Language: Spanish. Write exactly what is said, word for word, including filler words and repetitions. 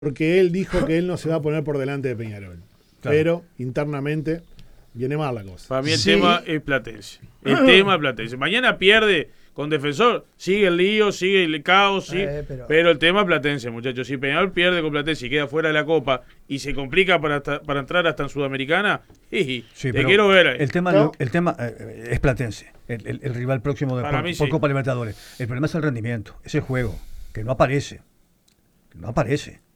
porque él dijo que él no se va a poner por delante de Peñarol. Claro. Pero internamente viene mal la cosa. Para mí el sí. tema es Platense. El tema es Platense. Mañana pierde con Defensor, sigue el lío, sigue el caos, sí, eh, pero... pero el tema es Platense, muchachos. Si Peñarol pierde con Platense y queda fuera de la Copa y se complica para, para entrar hasta en Sudamericana, sí, te quiero ver ahí. El tema, ¿no? el tema eh, es Platense, el, el, el rival próximo de, por, por sí. Copa Libertadores. El problema es el rendimiento, ese juego, que no aparece. Que no aparece.